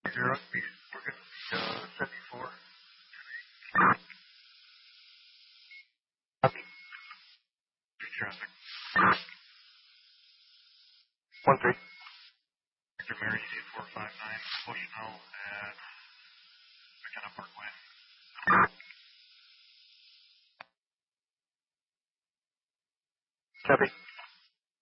Zero, we're good. 74. Copy. Traffic. 1-3. Victor Mary, 2459, Bushnell at McKenna Parkway. Copy.